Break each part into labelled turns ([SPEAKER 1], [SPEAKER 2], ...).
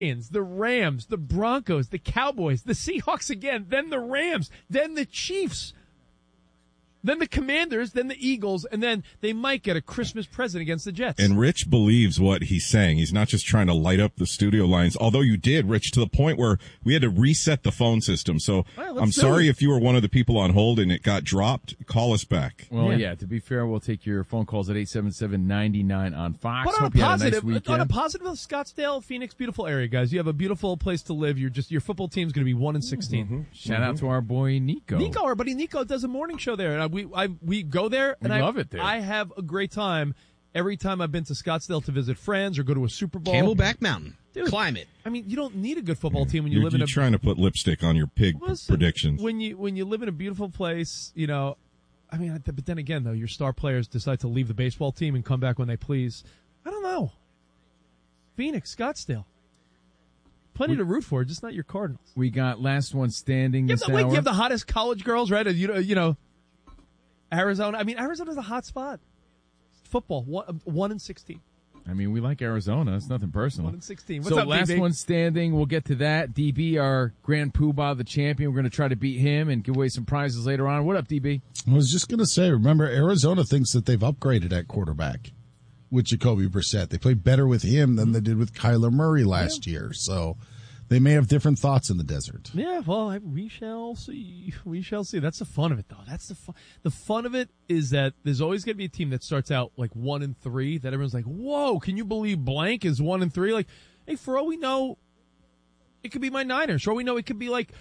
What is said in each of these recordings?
[SPEAKER 1] the Rams, the Broncos, the Cowboys, the Seahawks again, then the Rams, then the Chiefs, then the Commanders, then the Eagles, and then they might get a Christmas present against the Jets.
[SPEAKER 2] And Rich believes what he's saying. He's not just trying to light up the studio lines, although you did, Rich, to the point where we had to reset the phone system. So I'm sorry if you were one of the people on hold and it got dropped. Call us back.
[SPEAKER 3] Well, yeah, to be fair, we'll take your phone calls at 877-99 on Fox.
[SPEAKER 1] But on
[SPEAKER 3] Hope
[SPEAKER 1] a
[SPEAKER 3] you had a
[SPEAKER 1] positive,
[SPEAKER 3] nice weekend.
[SPEAKER 1] on a positive, Scottsdale, Phoenix, beautiful area, guys. You have a beautiful place to live. Your football team's going to be 1-16.
[SPEAKER 3] Shout out to our boy Nico.
[SPEAKER 1] Nico, our buddy Nico, does a morning show there. And we go there, and
[SPEAKER 3] love it there.
[SPEAKER 1] I have a great time every time I've been to Scottsdale to visit friends or go to a Super Bowl.
[SPEAKER 4] Camelback Mountain.
[SPEAKER 1] Dude,
[SPEAKER 4] Climb it.
[SPEAKER 1] I mean, you don't need a good football team when you live in a...
[SPEAKER 2] You're trying to put lipstick on your pig predictions.
[SPEAKER 1] When you live in a beautiful place, you know, I mean, but then again, though, your star players decide to leave the baseball team and come back when they please. I don't know. Phoenix, Scottsdale. Plenty to root for, just not your Cardinals.
[SPEAKER 3] We got last one standing this hour.
[SPEAKER 1] You have the hottest college girls, right? You know, Arizona. I mean, Arizona's a hot spot. Football, 1-16.
[SPEAKER 3] I mean, we like Arizona. It's nothing personal.
[SPEAKER 1] 1-16. What's
[SPEAKER 3] so
[SPEAKER 1] up,
[SPEAKER 3] last
[SPEAKER 1] DB?
[SPEAKER 3] one standing. We'll get to that. DB, our Grand Poobah, the champion. We're going to try to beat him and give away some prizes later on. What up, DB?
[SPEAKER 5] I was just going to say, remember, Arizona thinks that they've upgraded at quarterback with Jacoby Brissett. They played better with him than they did with Kyler Murray last year. So they may have different thoughts in the desert.
[SPEAKER 1] Yeah, well, we shall see. We shall see. That's the fun of it, though. That's the fun. The fun of it is that there's always going to be a team that starts out like 1-3. That everyone's like, "Whoa, can you believe blank is 1-3?" Like, hey, for all we know, it could be my Niners. For all we know, it could be like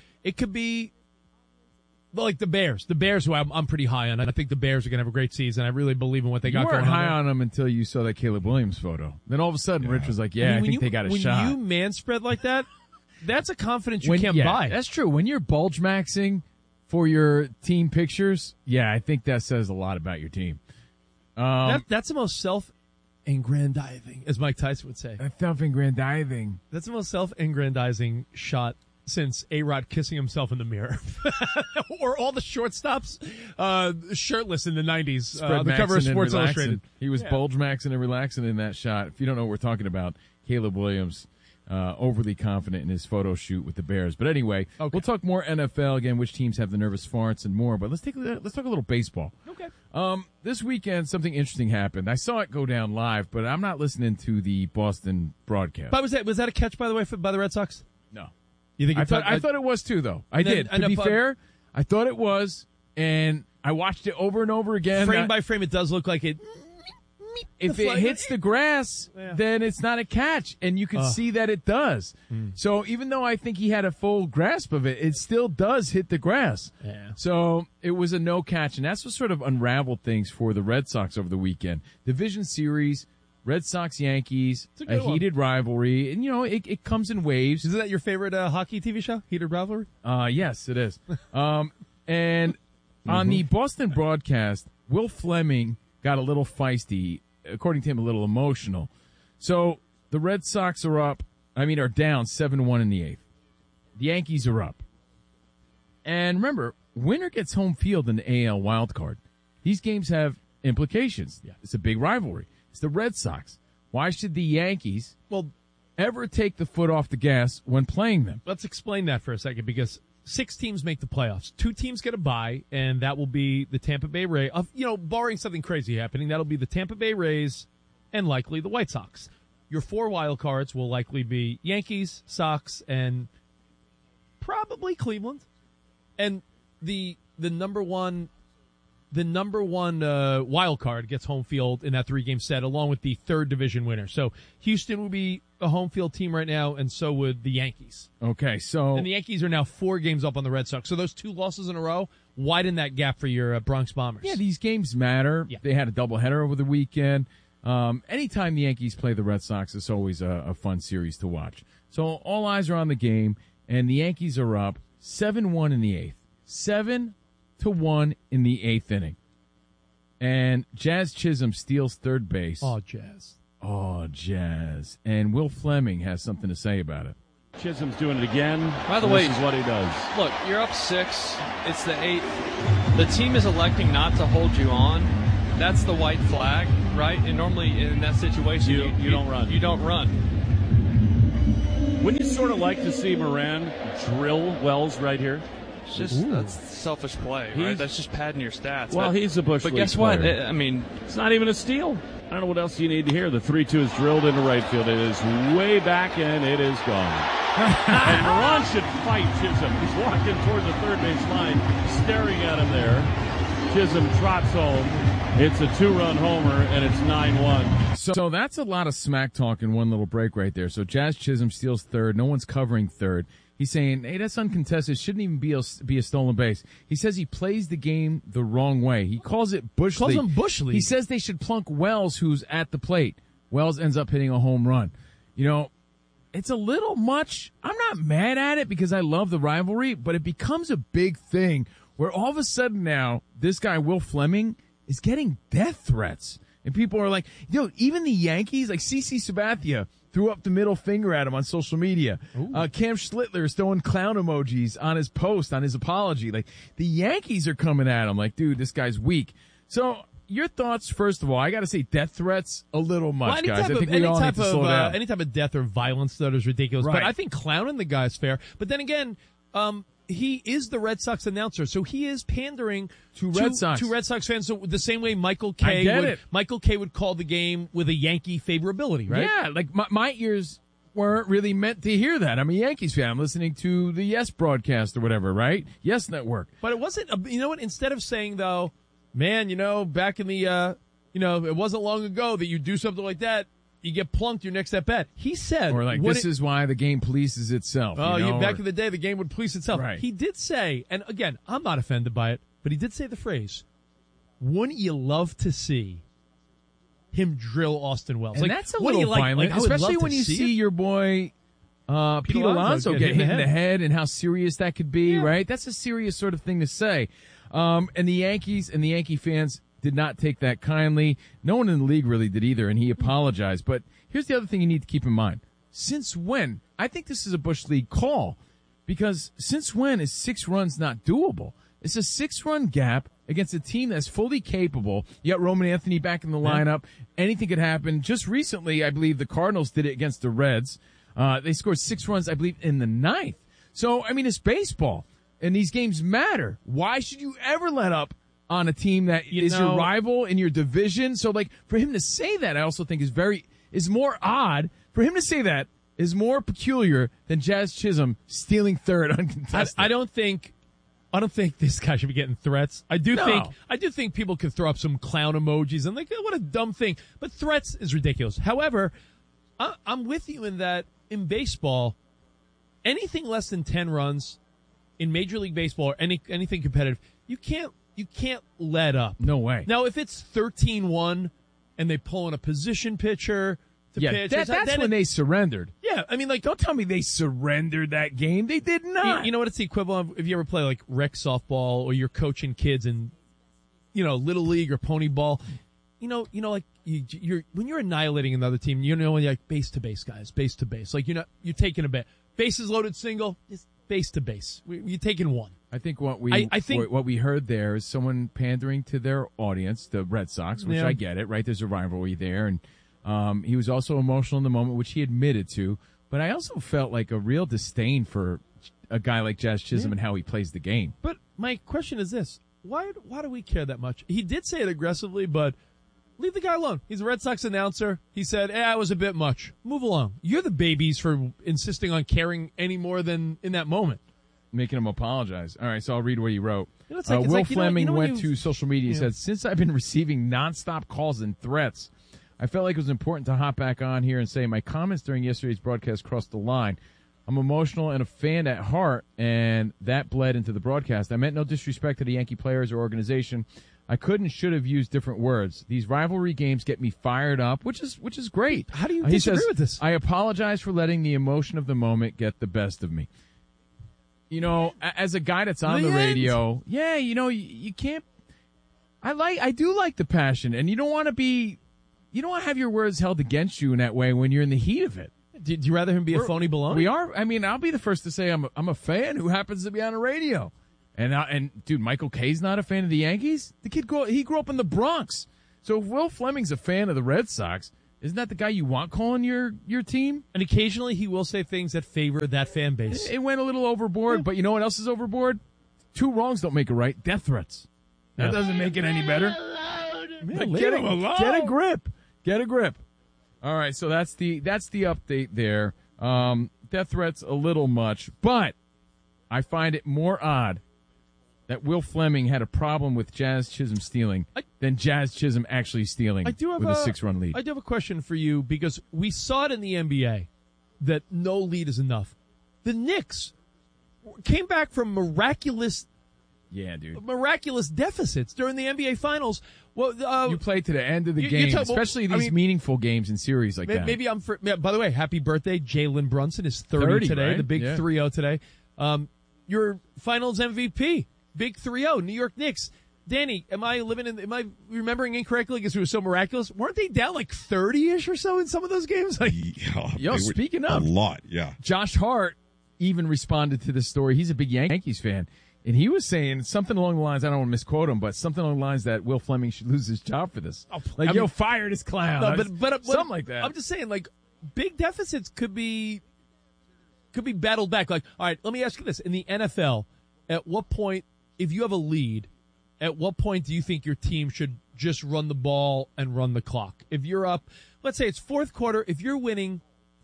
[SPEAKER 1] the Bears. The Bears, who I'm pretty high on. I think the Bears are going to have a great season. I really believe in what they got going on.
[SPEAKER 3] You weren't high on them until you saw that Caleb Williams photo. Then all of a sudden, Rich was like, "Yeah, I think they got a shot."
[SPEAKER 1] When you man spread like that. That's a confidence you can't buy.
[SPEAKER 3] That's true. When you're bulge maxing for your team pictures, yeah, I think that says a lot about your team.
[SPEAKER 1] That's the most self-aggrandizing, as Mike Tyson would say.
[SPEAKER 3] Self-aggrandizing.
[SPEAKER 1] That's the most self-aggrandizing shot since A-Rod kissing himself in the mirror. Or all the shortstops shirtless in the 90s. The cover of Sports Illustrated.
[SPEAKER 3] He was bulge maxing and relaxing in that shot. If you don't know what we're talking about, Caleb Williams. Overly confident in his photo shoot with the Bears. But anyway, We'll talk more NFL again, which teams have the nervous farts and more. But let's talk a little baseball.
[SPEAKER 1] Okay.
[SPEAKER 3] This weekend, something interesting happened. I saw it go down live, but I'm not listening to the Boston broadcast.
[SPEAKER 1] But was that a catch, by the way, by the Red Sox?
[SPEAKER 3] No.
[SPEAKER 1] You think
[SPEAKER 3] I thought it was too, though. I did. To be fair, I thought it was, and I watched it over and over again.
[SPEAKER 1] Frame by frame, it does look like it.
[SPEAKER 3] If it hits the grass, then it's not a catch, and you can see that it does. So even though I think he had a full grasp of it, it still does hit the grass.
[SPEAKER 1] Yeah.
[SPEAKER 3] So it was a no catch, and that's what sort of unraveled things for the Red Sox over the weekend. Division series, Red Sox-Yankees, a heated rivalry, and it comes in waves.
[SPEAKER 1] Isn't that your favorite hockey TV show, heated rivalry?
[SPEAKER 3] Yes, it is. And on the Boston broadcast, Will Fleming got a little feisty, according to him, a little emotional. So the Red Sox are down 7-1 in the eighth. The Yankees are up. And remember, winner gets home field in the AL wildcard. These games have implications. Yeah. It's a big rivalry. It's the Red Sox. Why should the Yankees ever take the foot off the gas when playing them?
[SPEAKER 1] Let's explain that for a second, because 6 teams make the playoffs. 2 teams get a bye, and that will be the Tampa Bay Rays. Barring something crazy happening, that'll be the Tampa Bay Rays and likely the White Sox. Your 4 wild cards will likely be Yankees, Sox, and probably Cleveland. And the number one wild card gets home field in that 3-game set, along with the 3rd division winner. So Houston would be a home field team right now, and so would the Yankees.
[SPEAKER 3] Okay, so...
[SPEAKER 1] And the Yankees are now 4 games up on the Red Sox. So those 2 losses in a row widen that gap for your Bronx Bombers.
[SPEAKER 3] Yeah, these games matter. Yeah. They had a doubleheader over the weekend. Anytime the Yankees play the Red Sox, it's always a fun series to watch. So all eyes are on the game, and the Yankees are up 7-1 in the eighth. 7-1 in the 8th inning. And Jazz Chisholm steals third base.
[SPEAKER 1] Oh, Jazz.
[SPEAKER 3] And Will Fleming has something to say about it.
[SPEAKER 6] Chisholm's doing it again.
[SPEAKER 7] By the way,
[SPEAKER 6] this is what he does.
[SPEAKER 7] Look, you're up 6. It's the 8th. The team is electing not to hold you on. That's the white flag, right? And normally in that situation,
[SPEAKER 6] you don't run.
[SPEAKER 7] You don't run.
[SPEAKER 6] Wouldn't you sort of like to see Moran drill Wells right here?
[SPEAKER 7] It's just that's selfish play, right? That's just padding your stats.
[SPEAKER 6] Well, he's a Bush
[SPEAKER 7] But
[SPEAKER 6] League
[SPEAKER 7] guess what?
[SPEAKER 6] player.
[SPEAKER 7] I mean,
[SPEAKER 6] It's not even a steal. I don't know what else you need to hear. The 3-2 is drilled into right field. It is way back, and it is gone. And Moran should fight Chisholm. He's walking toward the third base line, staring at him there. Chisholm trots home. It's a 2-run homer, and it's 9-1.
[SPEAKER 3] So that's a lot of smack talk in one little break right there. So Jazz Chisholm steals third. No one's covering third. He's saying, hey, that's uncontested. Shouldn't even be a stolen base. He says he plays the game the wrong way. He calls it Bush League.
[SPEAKER 1] Calls him Bush League.
[SPEAKER 3] He says they should plunk Wells, who's at the plate. Wells ends up hitting a home run. You know, it's a little much. I'm not mad at it because I love the rivalry, but it becomes a big thing where all of a sudden now this guy, Will Fleming, is getting death threats. And people are like, even the Yankees, like CC Sabathia, threw up the middle finger at him on social media. Cam Schlittler is throwing clown emojis on his post, on his apology. Like, the Yankees are coming at him like, dude, this guy's weak. So, your thoughts, first of all, I got to say death threats a little much, guys. I think we all need to slow down.
[SPEAKER 1] Any type of death or violence that is ridiculous.
[SPEAKER 3] Right.
[SPEAKER 1] But I think clowning the guy's fair. But then again, he is the Red Sox announcer, so he is pandering
[SPEAKER 3] to Red
[SPEAKER 1] Sox fans. So the same way Michael Kay would call the game with a Yankee favorability, right?
[SPEAKER 3] Yeah, like my ears weren't really meant to hear that. I'm a Yankees fan. I'm listening to the Yes broadcast or whatever, right? Yes Network.
[SPEAKER 1] But it wasn't. You know what? Instead of saying though, man, back in the, it wasn't long ago that you do something like that. You get plunked your next at bat. He said,
[SPEAKER 3] or like, this is why the game polices itself.
[SPEAKER 1] Back in the day, the game would police itself.
[SPEAKER 3] Right.
[SPEAKER 1] He did say, and again, I'm not offended by it, but he did say the phrase, wouldn't you love to see him drill Austin Wells?
[SPEAKER 3] And
[SPEAKER 1] like,
[SPEAKER 3] that's a little violent, especially when you see your boy Pete Alonso get hit in the head and how serious that could be, right? That's a serious sort of thing to say. And the Yankees and the Yankee fans did not take that kindly. No one in the league really did either, and he apologized. But here's the other thing you need to keep in mind. Since when? I think this is a Bush League call, because since when is 6 runs not doable? It's a 6-run gap against a team that's fully capable. You got Roman Anthony back in the lineup. Anything could happen. Just recently, I believe the Cardinals did it against the Reds. They scored 6 runs, I believe, in the 9th. So, I mean, it's baseball, and these games matter. Why should you ever let up on a team that is your rival in your division? So, like, for him to say that, I also think is more odd. For him to say that is more peculiar than Jazz Chisholm stealing third uncontested.
[SPEAKER 1] I don't think this guy should be getting threats. I do think people could throw up some clown emojis and like, what a dumb thing. But threats is ridiculous. However, I'm with you in that in baseball, anything less than 10 runs in Major League Baseball or anything competitive, you can't let up.
[SPEAKER 3] No way.
[SPEAKER 1] Now, if it's 13-1 and they pull in a position pitcher to pitch,
[SPEAKER 3] that's when they surrendered.
[SPEAKER 1] Yeah, I mean, like,
[SPEAKER 3] don't tell me they surrendered that game. They did not.
[SPEAKER 1] You know what it's the equivalent of if you ever play like rec softball or you're coaching kids in, little league or pony ball. Like you're when you're annihilating another team, you're like base to base, guys, base to base. Like you're taking a bet. Bases loaded single, it's base to base. You're taking one.
[SPEAKER 3] I think what we heard there is someone pandering to their audience, the Red Sox, which I get it, right? There's a rivalry there, and he was also emotional in the moment, which he admitted to. But I also felt like a real disdain for a guy like Jazz Chisholm and how he plays the game.
[SPEAKER 1] But my question is this: why do we care that much? He did say it aggressively, but leave the guy alone. He's a Red Sox announcer. He said, I was a bit much. Move along. You're the babies for insisting on caring any more than in that moment.
[SPEAKER 3] Making him apologize. All right, so I'll read what he wrote.
[SPEAKER 1] Will
[SPEAKER 3] like, Fleming went to social media and said, since I've been receiving nonstop calls and threats, I felt like it was important to hop back on here and say my comments during yesterday's broadcast crossed the line. I'm emotional and a fan at heart, and that bled into the broadcast. I meant no disrespect to the Yankee players or organization. I could and should have used different words. These rivalry games get me fired up, which is great.
[SPEAKER 1] How do you disagree with this?
[SPEAKER 3] I apologize for letting the emotion of the moment get the best of me. As a guy that's on the radio, you can't. I do like the passion, and you don't want to have your words held against you in that way when you're in the heat of it.
[SPEAKER 1] Do you rather him be a phony baloney?
[SPEAKER 3] We are. I mean, I'll be the first to say I'm a fan who happens to be on the radio. And dude, Michael Kay's not a fan of the Yankees. The kid he grew up in the Bronx. So if Will Fleming's a fan of the Red Sox, Isn't that the guy you want calling your team?
[SPEAKER 1] And occasionally he will say things that favor that fan base.
[SPEAKER 3] It went a little overboard, but you know what else is overboard? 2 wrongs don't make a right. Death threats. That doesn't make it any better. Get a grip. Get a grip. All right, so that's the update there. Death threats a little much, but I find it more odd that Will Fleming had a problem with Jazz Chisholm stealing than Jazz Chisholm actually stealing with a 6-run lead.
[SPEAKER 1] I do have a question for you because we saw it in the NBA that no lead is enough. The Knicks came back from miraculous deficits during the NBA Finals. Well,
[SPEAKER 3] you play to the end of the game, especially these meaningful games in series like that.
[SPEAKER 1] Maybe by the way, happy birthday, Jalen Brunson is 30 today, right? The big 3-0 today. Your Finals MVP. Big 3-0, New York Knicks. Danny, am I remembering incorrectly because it was so miraculous? Weren't they down like 30-ish or so in some of those games? Like,
[SPEAKER 3] speaking of.
[SPEAKER 2] A lot, yeah.
[SPEAKER 3] Josh Hart even responded to this story. He's a big Yankees fan. And he was saying something along the lines, I don't want to misquote him, but something along the lines that Will Fleming should lose his job for this. Fire this clown.
[SPEAKER 1] No, but
[SPEAKER 3] something like that.
[SPEAKER 1] I'm just saying, like, big deficits could be battled back. Like, all right, let me ask you this. In the NFL, at what point, if you have a lead, at what point do you think your team should just run the ball and run the clock? If you're up, let's say it's fourth quarter, if you're winning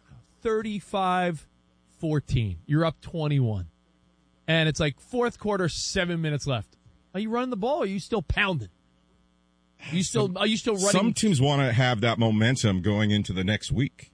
[SPEAKER 1] 35-14, you're up 21, and it's like fourth quarter, 7 minutes left. Are you running the ball or are you still pounding? Are you still running?
[SPEAKER 2] Some teams want to have that momentum going into the next week.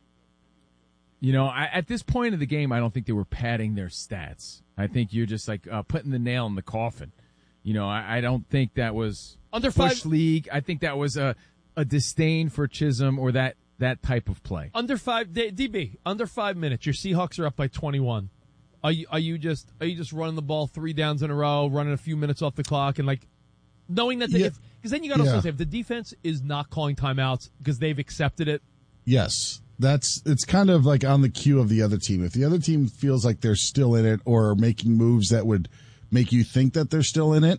[SPEAKER 3] You know, at this point of the game, I don't think they were padding their stats. I think you're just like putting the nail in the coffin. You know, I don't think that was
[SPEAKER 1] under
[SPEAKER 3] push league. I think that was a disdain for Chisholm or that type of play.
[SPEAKER 1] Under 5 minutes, your Seahawks are up by 21. Are you just running the ball 3 downs in a row, running a few minutes off the clock, and like knowing that because then you got to also say if the defense is not calling timeouts because they've accepted it.
[SPEAKER 5] Yes. It's kind of like on the cue of the other team. If the other team feels like they're still in it or making moves that would make you think that they're still in it,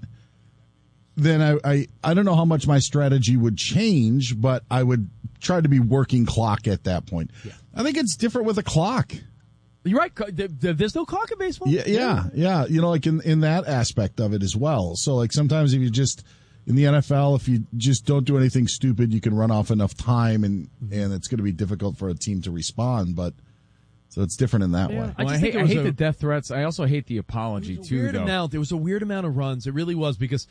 [SPEAKER 5] then I don't know how much my strategy would change, but I would try to be working clock at that point. Yeah. I think it's different with a clock.
[SPEAKER 1] You're right. There's no clock in baseball.
[SPEAKER 5] Yeah. You know, like in that aspect of it as well. So like sometimes if you just in the NFL, if you just don't do anything stupid, you can run off enough time, and it's going to be difficult for a team to respond. But so it's different in that way.
[SPEAKER 3] Well, I hate the death threats. I also hate the apology too.
[SPEAKER 1] There was a weird amount of runs. It really was because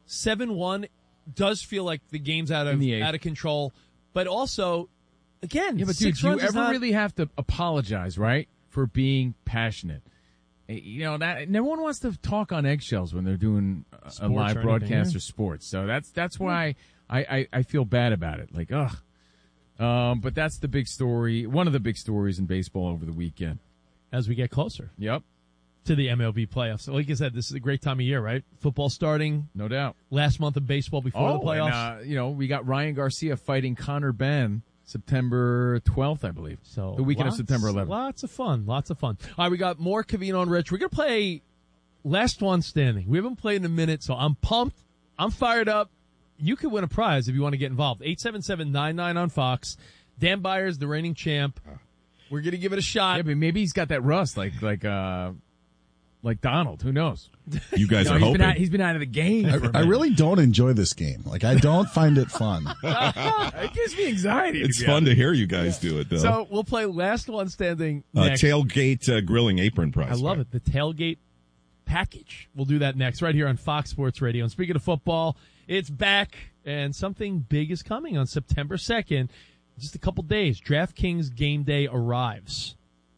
[SPEAKER 1] 7-1 does feel like the game's out of control. But also, again,
[SPEAKER 3] but dude, you ever really have to apologize, right, for being passionate? You know, that no one wants to talk on eggshells when they're doing a live broadcast or sports. So that's why I feel bad about it. Like, ugh. But that's the big story, one of the big stories in baseball over the weekend.
[SPEAKER 1] As we get closer.
[SPEAKER 3] Yep.
[SPEAKER 1] To the MLB playoffs. So like I said, this is a great time of year, right? Football starting.
[SPEAKER 3] No doubt.
[SPEAKER 1] Last month of baseball before the playoffs.
[SPEAKER 3] And, we got Ryan Garcia fighting Connor Benn September 12th, I believe.
[SPEAKER 1] So
[SPEAKER 3] the weekend of September 11th.
[SPEAKER 1] Lots of fun. All right, we got more Covino and Rich. We're going to play Last One Standing. We haven't played in a minute, so I'm pumped. I'm fired up. You could win a prize if you want to get involved. 877-99 on Fox. Dan Byers, the reigning champ. We're going to give it a shot.
[SPEAKER 3] Yeah, but maybe he's got that rust like Donald. Who knows?
[SPEAKER 2] You guys are hoping.
[SPEAKER 3] He's been out of the game.
[SPEAKER 5] I really don't enjoy this game. Like, I don't find it fun.
[SPEAKER 3] It gives me anxiety.
[SPEAKER 2] It's fun to hear you guys do it, though.
[SPEAKER 1] So we'll play Last One Standing next.
[SPEAKER 2] Tailgate grilling apron prize.
[SPEAKER 1] I love it. The tailgate package. We'll do that next right here on Fox Sports Radio. And speaking of football, it's back, and something big is coming on September 2nd. Just a couple days. DraftKings Game Day arrives.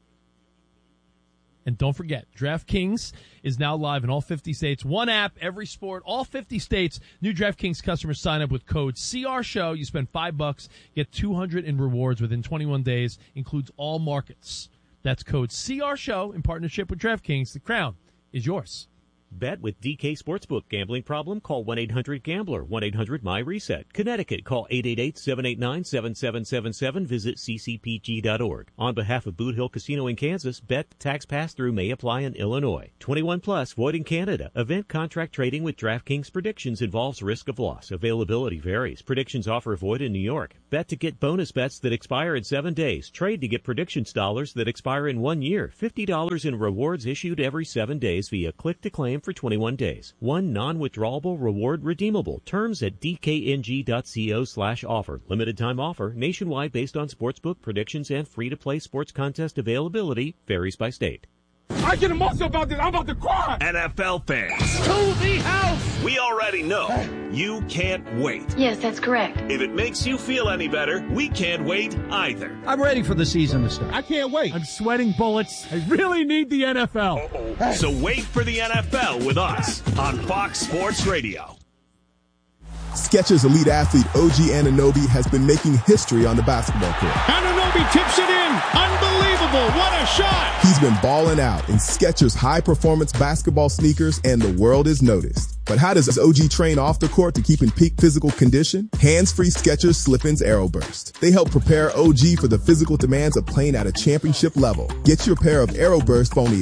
[SPEAKER 1] And don't forget, DraftKings is now live in all 50 states. One app, every sport, all 50 states. New DraftKings customers sign up with code CRSHOW. You spend $5, get $200 in rewards within 21 days. Includes all markets. That's code CRSHOW in partnership with DraftKings. The crown is yours.
[SPEAKER 4] Bet with DK Sportsbook. Gambling problem? Call 1-800-GAMBLER. 1-800-MY-RESET. Connecticut. Call 888-789-7777. Visit ccpg.org. On behalf of Boot Hill Casino in Kansas, bet tax pass-through may apply in Illinois. 21 plus, void in Canada. Event contract trading with DraftKings predictions involves risk of loss. Availability varies. Predictions offer void in New York. Bet to get bonus bets that expire in 7 days. Trade to get predictions dollars that expire in 1 year. $50 in rewards issued every 7 days via click-to-claim for 21 days. One non-withdrawable reward redeemable. Terms at dkng.co/offer. Limited time offer. Nationwide based on sportsbook predictions and free-to-play sports contest availability. Varies by state.
[SPEAKER 8] I get emotional about this. I'm about to cry.
[SPEAKER 9] NFL fans.
[SPEAKER 8] To the house.
[SPEAKER 9] We already know you can't wait.
[SPEAKER 10] Yes, that's correct.
[SPEAKER 9] If it makes you feel any better, we can't wait either.
[SPEAKER 11] I'm ready for the season to start.
[SPEAKER 8] I can't wait.
[SPEAKER 6] I'm sweating bullets. I really need the NFL.
[SPEAKER 9] Uh-oh. So wait for the NFL with us on Fox Sports Radio.
[SPEAKER 12] Skechers elite athlete OG Anunoby has been making history on the basketball court.
[SPEAKER 8] Anunoby tips it in. Unbelievable. What a shot.
[SPEAKER 12] He's been balling out in Skechers high-performance basketball sneakers, and the world is noticed. But how does OG train off the court to keep in peak physical condition? Hands-free Skechers Slip-ins Aeroburst. They help prepare OG for the physical demands of playing at a championship level. Get your pair of Aeroburst for only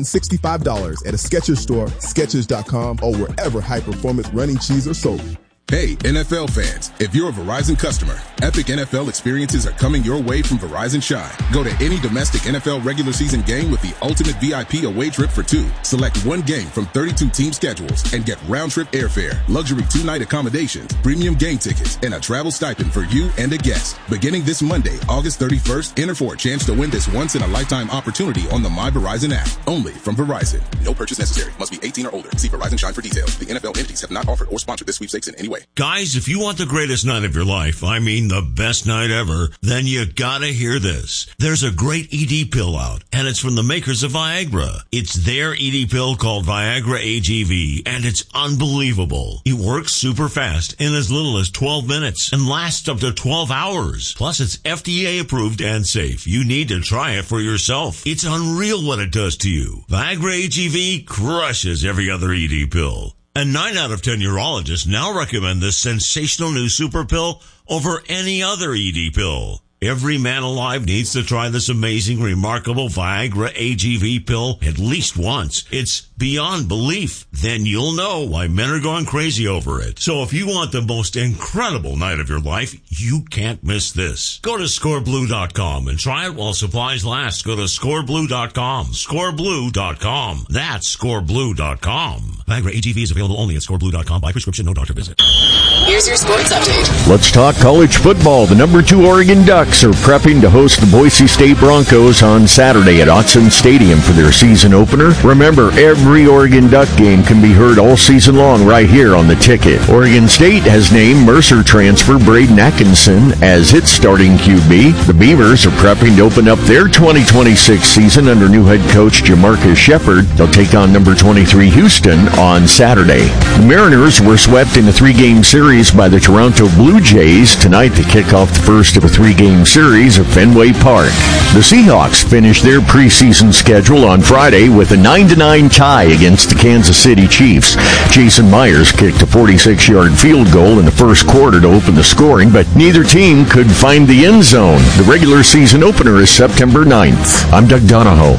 [SPEAKER 12] $165 at a Skechers store, Skechers.com, or wherever high-performance running shoes are sold.
[SPEAKER 13] Hey, NFL fans, if you're a Verizon customer, epic NFL experiences are coming your way from Verizon Shine. Go to any domestic NFL regular season game with the ultimate VIP away trip for two. Select one game from 32 team schedules and get round-trip airfare, luxury 2-night accommodations, premium game tickets, and a travel stipend for you and a guest. Beginning this Monday, August 31st, enter for a chance to win this once-in-a-lifetime opportunity on the My Verizon app. Only from Verizon. No purchase necessary. Must be 18 or older. See Verizon Shine for details. The NFL entities have not offered or sponsored this sweepstakes in any way.
[SPEAKER 14] Guys, if you want the greatest night of your life, I mean the best night ever, then you gotta hear this. There's a great ED pill out, and it's from the makers of Viagra. It's their ED pill called Viagra AGV, and it's unbelievable. It works super fast in as little as 12 minutes and lasts up to 12 hours. Plus, it's FDA approved and safe. You need to try it for yourself. It's unreal what it does to you. Viagra AGV crushes every other ED pill. And 9 out of 10 urologists now recommend this sensational new super pill over any other ED pill. Every man alive needs to try this amazing, remarkable Viagra AGV pill at least once. It's beyond belief. Then you'll know why men are going crazy over it. So if you want the most incredible night of your life, you can't miss this. Go to scoreblue.com and try it while supplies last. Go to scoreblue.com. Scoreblue.com. That's scoreblue.com. Viagra AGV is available only at scoreblue.com by prescription, no doctor visit.
[SPEAKER 15] Here's your sports update.
[SPEAKER 16] Let's talk college football. The number 2 Oregon Ducks are prepping to host the Boise State Broncos on Saturday at Autzen Stadium for their season opener. Remember, every Oregon Duck game can be heard all season long right here on The Ticket. Oregon State has named Mercer transfer Braden Atkinson as its starting QB. The Beavers are prepping to open up their 2026 season under new head coach Jamarcus Shepard. They'll take on number 23 Houston on Saturday. The Mariners were swept in a 3-game series by the Toronto Blue Jays. Tonight they kick off the first of a 3-game series at Fenway Park. The Seahawks finished their preseason schedule on Friday with a 9-9 tie against the Kansas City Chiefs. Jason Myers kicked a 46-yard field goal in the first quarter to open the scoring, but neither team could find the end zone. The regular season opener is September 9th. I'm Doug Donahoe.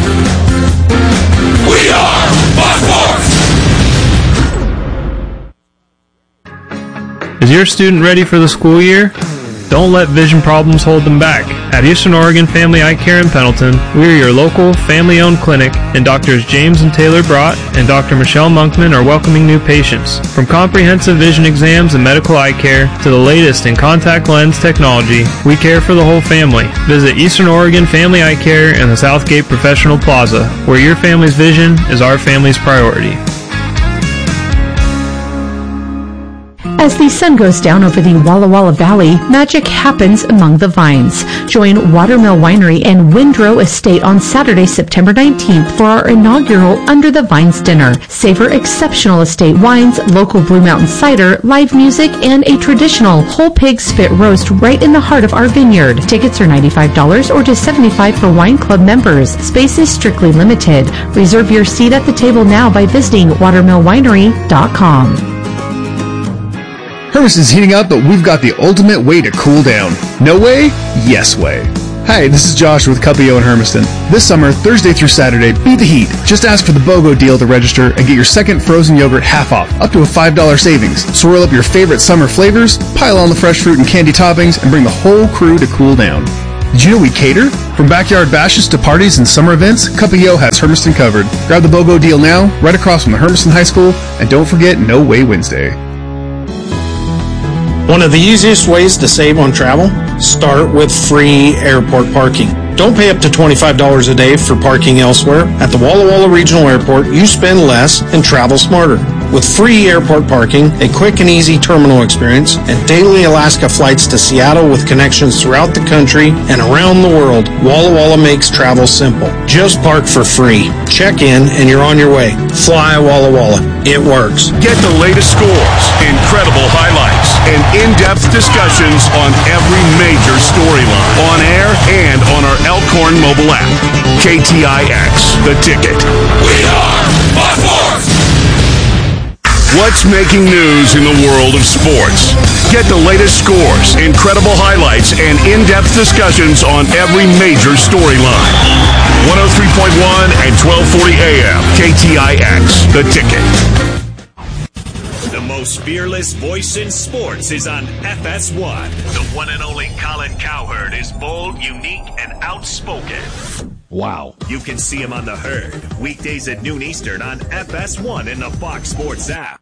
[SPEAKER 8] We are Fox Sports.
[SPEAKER 17] Is your student ready for the school year? Don't let vision problems hold them back. At Eastern Oregon Family Eye Care in Pendleton, we are your local, family-owned clinic, and Drs. James and Taylor Brott and Dr. Michelle Monkman are welcoming new patients. From comprehensive vision exams and medical eye care to the latest in contact lens technology, we care for the whole family. Visit Eastern Oregon Family Eye Care in the Southgate Professional Plaza, where your family's vision is our family's priority.
[SPEAKER 10] As the sun goes down over the Walla Walla Valley, magic happens among the vines. Join Watermill Winery and Windrow Estate on Saturday, September 19th for our inaugural Under the Vines dinner. Savor exceptional estate wines, local Blue Mountain cider, live music, and a traditional whole pig spit roast right in the heart of our vineyard. Tickets are $95 or just $75 for wine club members. Space is strictly limited. Reserve your seat at the table now by visiting watermillwinery.com.
[SPEAKER 11] Hermiston's heating up, but we've got the ultimate way to cool down. No way? Yes way. Hi, this is Josh with Cuppio in Hermiston. This summer, Thursday through Saturday, beat the heat. Just ask for the BOGO deal to register and get your second frozen yogurt half off, up to a $5 savings. Swirl up your favorite summer flavors, pile on the fresh fruit and candy toppings, and bring the whole crew to cool down. Did you know we cater? From backyard bashes to parties and summer events, Cuppio has Hermiston covered. Grab the BOGO deal now, right across from the Hermiston High School, and don't forget No Way Wednesday.
[SPEAKER 18] One of the easiest ways to save on travel? Start with free airport parking. Don't pay up to $25 a day for parking elsewhere. At the Walla Walla Regional Airport, you spend less and travel smarter. With free airport parking, a quick and easy terminal experience, and daily Alaska flights to Seattle with connections throughout the country and around the world, Walla Walla makes travel simple. Just park for free. Check in and you're on your way. Fly Walla Walla. It works.
[SPEAKER 9] Get the latest scores, incredible highlights, and in-depth discussions on every major storyline on air and on our Elkhorn mobile app. KTIX, The Ticket. We are Fox Sports! What's making news in the world of sports? Get the latest scores, incredible highlights, and in-depth discussions on every major storyline. 103.1 and 1240 AM, KTIX, The Ticket. The most fearless voice in sports is on FS1. The one and only Colin Cowherd is bold, unique, and outspoken. Wow. You can see him on The Herd, weekdays at noon Eastern on FS1 and the Fox Sports app.